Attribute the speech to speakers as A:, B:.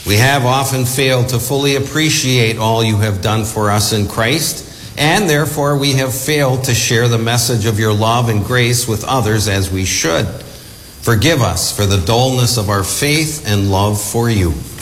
A: We have often failed to fully appreciate all you have done for us in Christ, and therefore we have failed to share the message of your love and grace with others as we should. Forgive us for the dullness of our faith and love for you.